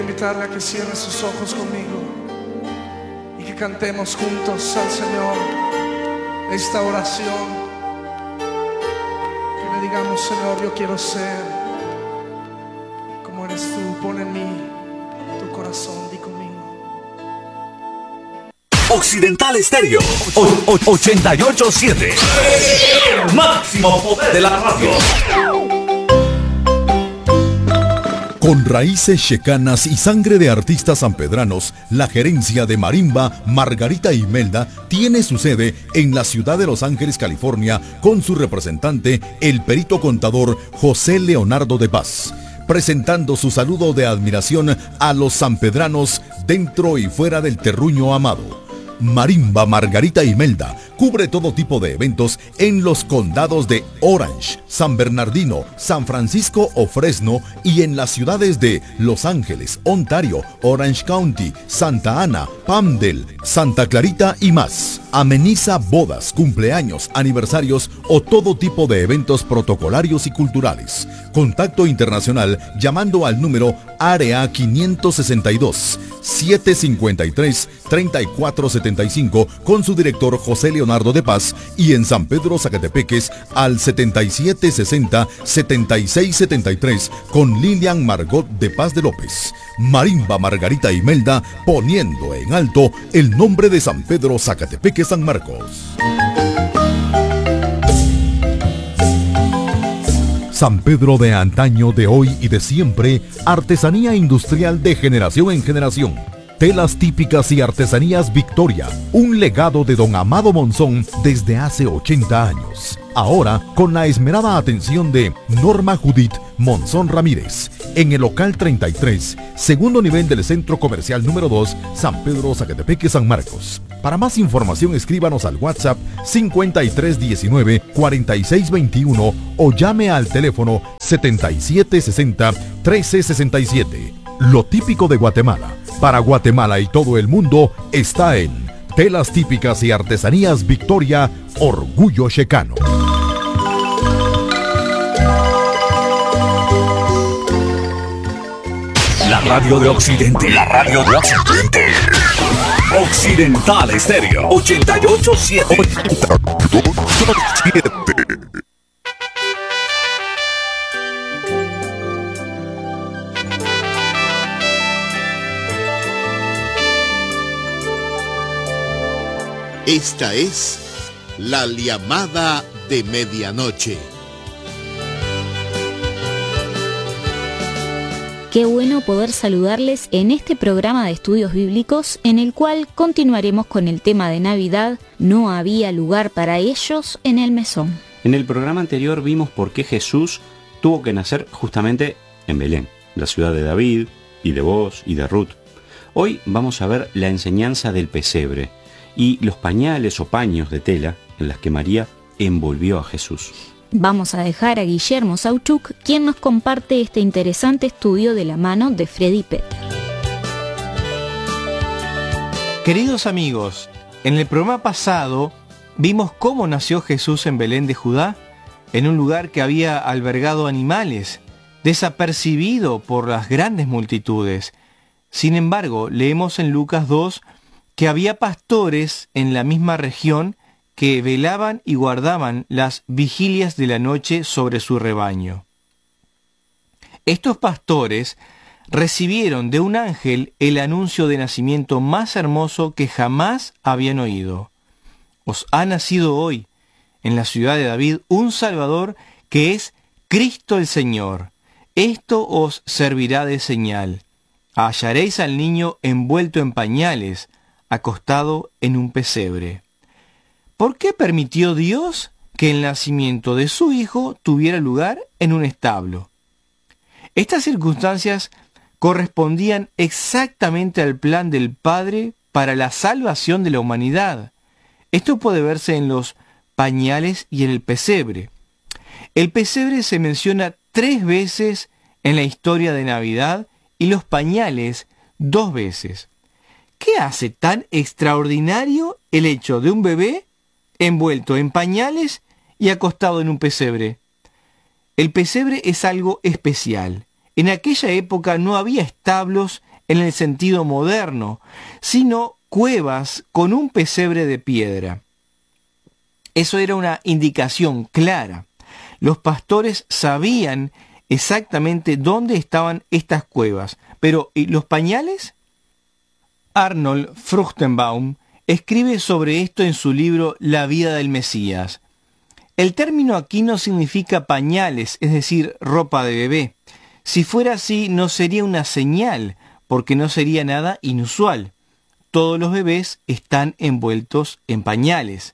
Invitarle a que cierre sus ojos conmigo y que cantemos juntos al Señor esta oración. Que le digamos: Señor, yo quiero ser como eres tú. Pon en mí tu corazón, di conmigo. Occidental Estéreo 88.7. El máximo poder de la radio. Con raíces checanas y sangre de artistas sanpedranos, la gerencia de Marimba Margarita Imelda tiene su sede en la ciudad de Los Ángeles, California, con su representante, el perito contador José Leonardo de Paz, presentando su saludo de admiración a los sanpedranos dentro y fuera del terruño amado. Marimba Margarita Imelda cubre todo tipo de eventos en los condados de Orange, San Bernardino, San Francisco o Fresno, y en las ciudades de Los Ángeles, Ontario, Orange County, Santa Ana, Palmdale, Santa Clarita y más. Ameniza bodas, cumpleaños, aniversarios o todo tipo de eventos protocolarios y culturales. Contacto internacional llamando al número área 562 753 3475 con su director José Leonardo de Paz, y en San Pedro Zacatepeques al 7760 7673 con Lilian Margot de Paz de López. Marimba Margarita Imelda, poniendo en alto el nombre de San Pedro Zacatepeques San Marcos. San Pedro de antaño, de hoy y de siempre, artesanía industrial de generación en generación. Telas típicas y artesanías Victoria, un legado de don Amado Monzón desde hace 80 años. Ahora, con la esmerada atención de Norma Judith Monzón Ramírez, en el local 33, segundo nivel del Centro Comercial número 2, San Pedro Zacatepeques San Marcos. Para más información, escríbanos al WhatsApp 5319-4621 o llame al teléfono 7760-1367. Lo típico de Guatemala, para Guatemala y todo el mundo, está en Telas Típicas y Artesanías Victoria, Orgullo Checano. La radio de Occidente. La radio de Occidente. Occidental Estéreo 88.7. Esta es la llamada de medianoche. Qué bueno poder saludarles en este programa de estudios bíblicos, en el cual continuaremos con el tema de Navidad. No había lugar para ellos en el mesón. En el programa anterior vimos por qué Jesús tuvo que nacer justamente en Belén, la ciudad de David y de Boaz y de Ruth. Hoy vamos a ver la enseñanza del pesebre y los pañales o paños de tela en las que María envolvió a Jesús. Vamos a dejar a Guillermo Sauchuk, quien nos comparte este interesante estudio de la mano de Freddy Peter. Queridos amigos, en el programa pasado vimos cómo nació Jesús en Belén de Judá, en un lugar que había albergado animales, desapercibido por las grandes multitudes. Sin embargo, leemos en Lucas 2 que había pastores en la misma región que velaban y guardaban las vigilias de la noche sobre su rebaño. Estos pastores recibieron de un ángel el anuncio de nacimiento más hermoso que jamás habían oído. Os ha nacido hoy, en la ciudad de David, un Salvador que es Cristo el Señor. Esto os servirá de señal. Hallaréis al niño envuelto en pañales, acostado en un pesebre. ¿Por qué permitió Dios que el nacimiento de su hijo tuviera lugar en un establo? Estas circunstancias correspondían exactamente al plan del Padre para la salvación de la humanidad. Esto puede verse en los pañales y en el pesebre. El pesebre se menciona 3 veces en la historia de Navidad y los pañales 2 veces. ¿Qué hace tan extraordinario el hecho de un bebé envuelto en pañales y acostado en un pesebre? El pesebre es algo especial. En aquella época no había establos en el sentido moderno, sino cuevas con un pesebre de piedra. Eso era una indicación clara. Los pastores sabían exactamente dónde estaban estas cuevas. Pero, ¿y los pañales? Arnold Fruchtenbaum escribe sobre esto en su libro La vida del Mesías. El término aquí no significa pañales, es decir, ropa de bebé. Si fuera así, no sería una señal, porque no sería nada inusual. Todos los bebés están envueltos en pañales.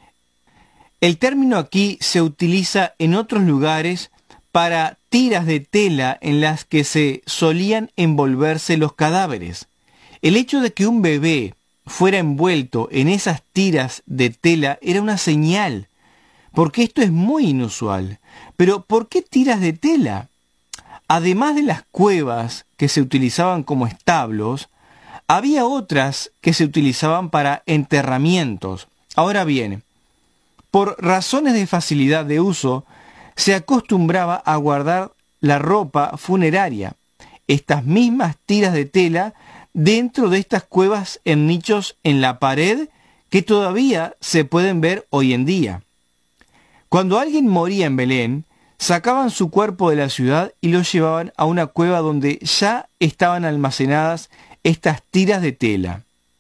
El término aquí se utiliza en otros lugares para tiras de tela en las que se solían envolverse los cadáveres. El hecho de que un bebé fuera envuelto en esas tiras de tela era una señal, porque esto es muy inusual. Pero ¿por qué tiras de tela? Además de las cuevas que se utilizaban como establos, había otras que se utilizaban para enterramientos. Ahora bien, por razones de facilidad de uso, se acostumbraba a guardar la ropa funeraria, estas mismas tiras de tela, dentro de estas cuevas en nichos en la pared que todavía se pueden ver hoy en día. Cuando alguien moría en Belén, sacaban su cuerpo de la ciudad y lo llevaban a una cueva donde ya estaban almacenadas estas tiras de tela.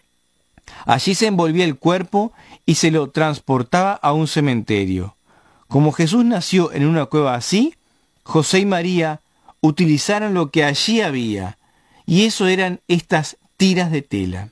Allí se envolvía el cuerpo y se lo transportaba a un cementerio. Como Jesús nació en una cueva así, José y María utilizaron lo que allí había, y eso eran estas tiras de tela.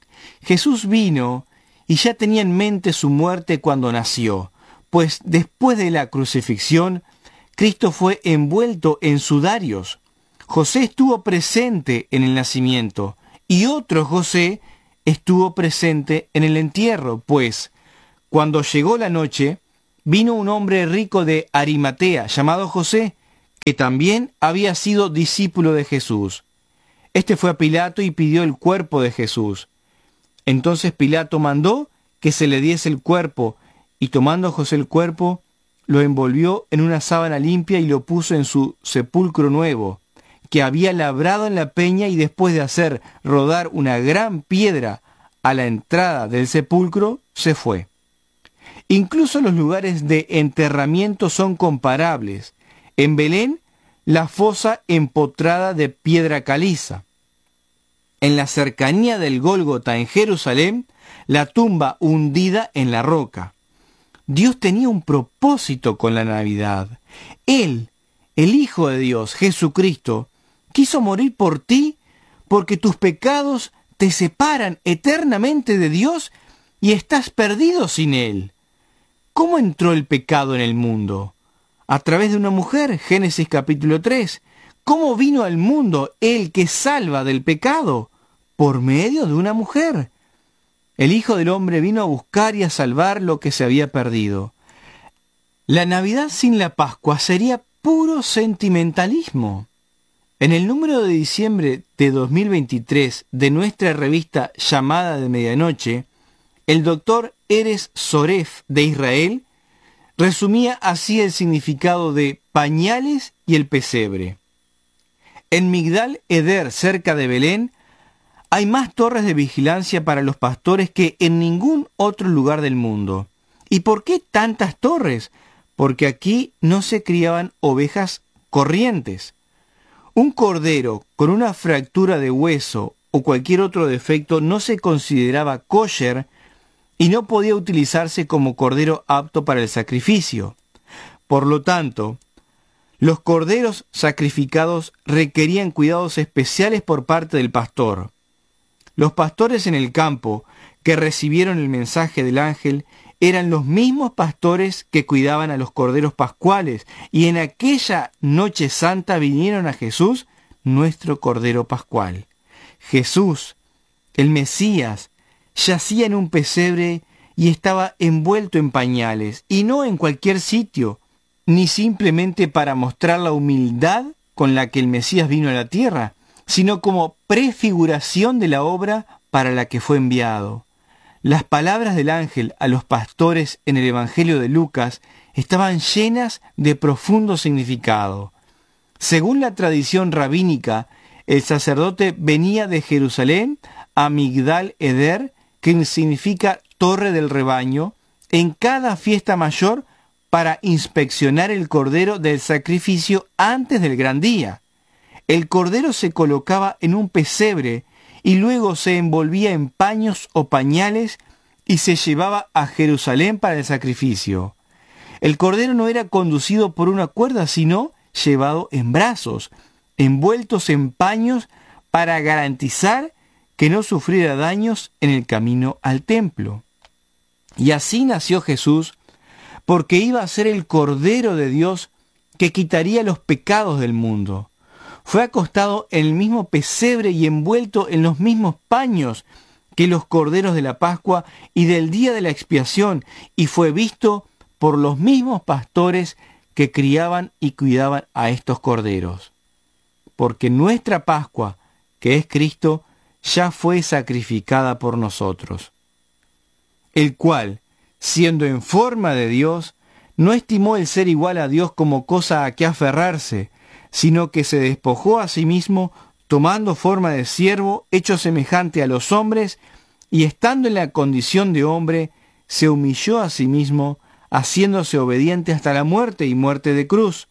Jesús vino y ya tenía en mente su muerte cuando nació, pues después de la crucifixión, Cristo fue envuelto en sudarios. José estuvo presente en el nacimiento, y otro José estuvo presente en el entierro, pues cuando llegó la noche, vino un hombre rico de Arimatea, llamado José, que también había sido discípulo de Jesús. Este fue a Pilato y pidió el cuerpo de Jesús. Entonces Pilato mandó que se le diese el cuerpo, y tomando José el cuerpo, lo envolvió en una sábana limpia y lo puso en su sepulcro nuevo, que había labrado en la peña, y después de hacer rodar una gran piedra a la entrada del sepulcro, se fue. Incluso los lugares de enterramiento son comparables. En Belén, la fosa empotrada de piedra caliza. En la cercanía del Gólgota en Jerusalén, la tumba hundida en la roca. Dios tenía un propósito con la Navidad. Él, el Hijo de Dios, Jesucristo, quiso morir por ti porque tus pecados te separan eternamente de Dios y estás perdido sin Él. ¿Cómo entró el pecado en el mundo? A través de una mujer, Génesis capítulo 3. ¿Cómo vino al mundo el que salva del pecado? Por medio de una mujer. El Hijo del Hombre vino a buscar y a salvar lo que se había perdido. La Navidad sin la Pascua sería puro sentimentalismo. En el número de diciembre de 2023 de nuestra revista Llamada de Medianoche, el doctor Erez Soref de Israel resumía así el significado de pañales y el pesebre. En Migdal Eder, cerca de Belén, hay más torres de vigilancia para los pastores que en ningún otro lugar del mundo. ¿Y por qué tantas torres? Porque aquí no se criaban ovejas corrientes. Un cordero con una fractura de hueso o cualquier otro defecto no se consideraba kosher y no podía utilizarse como cordero apto para el sacrificio. Por lo tanto, los corderos sacrificados requerían cuidados especiales por parte del pastor. Los pastores en el campo que recibieron el mensaje del ángel eran los mismos pastores que cuidaban a los corderos pascuales, y en aquella noche santa vinieron a Jesús, nuestro cordero pascual. Jesús, el Mesías, yacía en un pesebre y estaba envuelto en pañales, y no en cualquier sitio, ni simplemente para mostrar la humildad con la que el Mesías vino a la tierra, sino como prefiguración de la obra para la que fue enviado. Las palabras del ángel a los pastores en el Evangelio de Lucas estaban llenas de profundo significado. Según la tradición rabínica, el sacerdote venía de Jerusalén a Migdal Eder, que significa torre del rebaño, en cada fiesta mayor para inspeccionar el cordero del sacrificio antes del gran día. El cordero se colocaba en un pesebre y luego se envolvía en paños o pañales y se llevaba a Jerusalén para el sacrificio. El cordero no era conducido por una cuerda, sino llevado en brazos, envueltos en paños para garantizar que no sufriera daños en el camino al templo. Y así nació Jesús, porque iba a ser el Cordero de Dios que quitaría los pecados del mundo. Fue acostado en el mismo pesebre y envuelto en los mismos paños que los corderos de la Pascua y del día de la expiación, y fue visto por los mismos pastores que criaban y cuidaban a estos corderos. Porque nuestra Pascua, que es Cristo, ya fue sacrificada por nosotros, el cual, siendo en forma de Dios, no estimó el ser igual a Dios como cosa a que aferrarse, sino que se despojó a sí mismo, tomando forma de siervo, hecho semejante a los hombres, y estando en la condición de hombre, se humilló a sí mismo, haciéndose obediente hasta la muerte y muerte de cruz.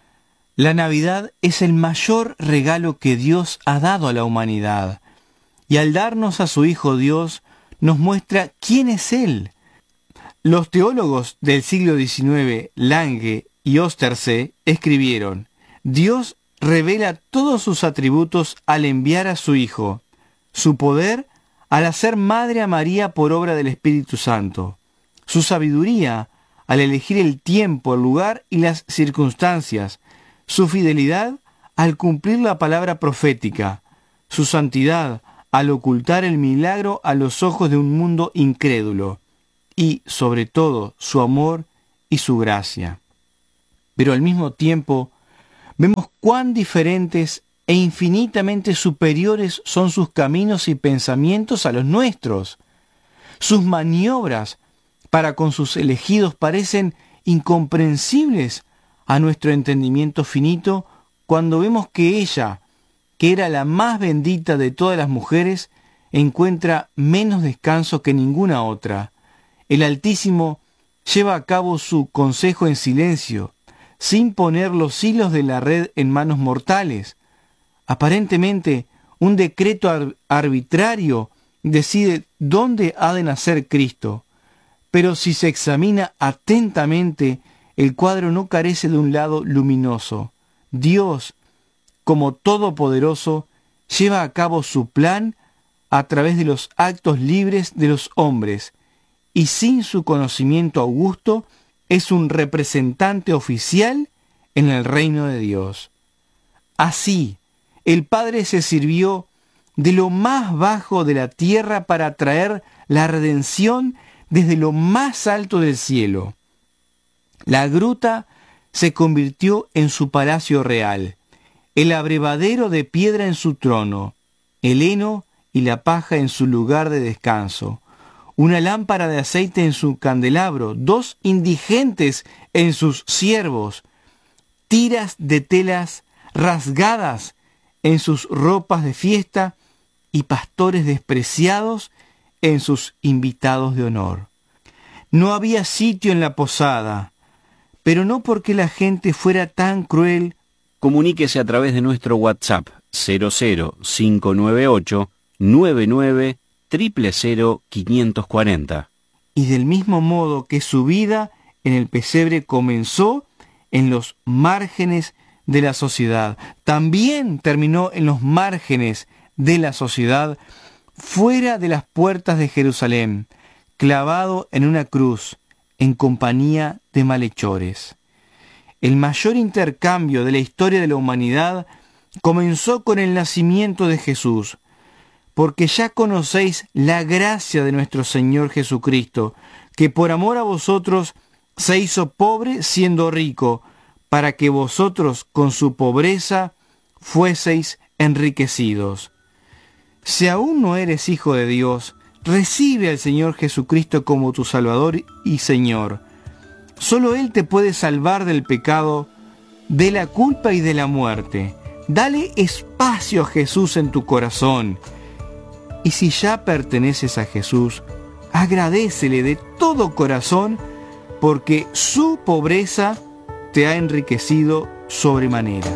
La Navidad es el mayor regalo que Dios ha dado a la humanidad, y al darnos a su Hijo Dios, nos muestra quién es Él. Los teólogos del siglo XIX, Lange y Osterse, escribieron: Dios revela todos sus atributos al enviar a su Hijo, su poder al hacer madre a María por obra del Espíritu Santo, su sabiduría al elegir el tiempo, el lugar y las circunstancias, su fidelidad al cumplir la palabra profética, su santidad al ocultar el milagro a los ojos de un mundo incrédulo, y, sobre todo, su amor y su gracia. Pero al mismo tiempo, vemos cuán diferentes e infinitamente superiores son sus caminos y pensamientos a los nuestros. Sus maniobras para con sus elegidos parecen incomprensibles a nuestro entendimiento finito cuando vemos que ella, que era la más bendita de todas las mujeres, encuentra menos descanso que ninguna otra. El Altísimo lleva a cabo su consejo en silencio, sin poner los hilos de la red en manos mortales. Aparentemente, un decreto arbitrario decide dónde ha de nacer Cristo, pero si se examina atentamente, el cuadro no carece de un lado luminoso. Dios, como todopoderoso, lleva a cabo su plan a través de los actos libres de los hombres, y sin su conocimiento augusto, es un representante oficial en el reino de Dios. Así, el Padre se sirvió de lo más bajo de la tierra para traer la redención desde lo más alto del cielo. La gruta se convirtió en su palacio real, el abrevadero de piedra en su trono, el heno y la paja en su lugar de descanso, una lámpara de aceite en su candelabro, 2 indigentes en sus siervos, tiras de telas rasgadas en sus ropas de fiesta y pastores despreciados en sus invitados de honor. No había sitio en la posada, pero no porque la gente fuera tan cruel. Comuníquese a través de nuestro WhatsApp 00598 99 000 540. Y del mismo modo que su vida en el pesebre comenzó en los márgenes de la sociedad, también terminó en los márgenes de la sociedad, fuera de las puertas de Jerusalén, clavado en una cruz, en compañía de malhechores. El mayor intercambio de la historia de la humanidad comenzó con el nacimiento de Jesús, porque ya conocéis la gracia de nuestro Señor Jesucristo, que por amor a vosotros se hizo pobre siendo rico, para que vosotros con su pobreza fueseis enriquecidos. Si aún no eres hijo de Dios, recibe al Señor Jesucristo como tu Salvador y Señor. Solo Él te puede salvar del pecado, de la culpa y de la muerte. Dale espacio a Jesús en tu corazón. Y si ya perteneces a Jesús, agradécele de todo corazón, porque su pobreza te ha enriquecido sobremanera.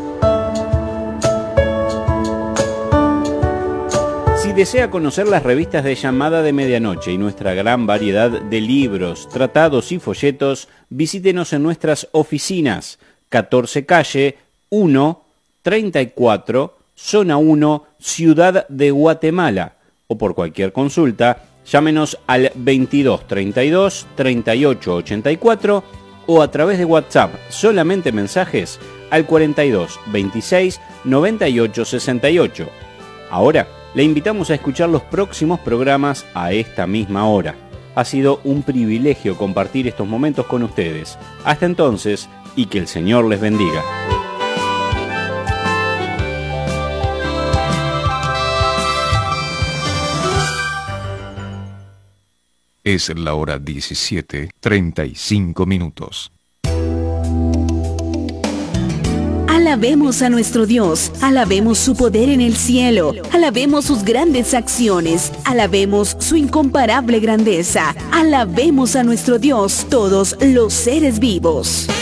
Si desea conocer las revistas de Llamada de Medianoche y nuestra gran variedad de libros, tratados y folletos, visítenos en nuestras oficinas, 14 calle 1, 34, zona 1, Ciudad de Guatemala, o por cualquier consulta, llámenos al 22 32 38 84 o a través de WhatsApp, solamente mensajes, al 42 26 98 68. Ahora, le invitamos a escuchar los próximos programas a esta misma hora. Ha sido un privilegio compartir estos momentos con ustedes. Hasta entonces, y que el Señor les bendiga. Es la hora 17:35. Alabemos a nuestro Dios, alabemos su poder en el cielo, alabemos sus grandes acciones, alabemos su incomparable grandeza, alabemos a nuestro Dios, todos los seres vivos.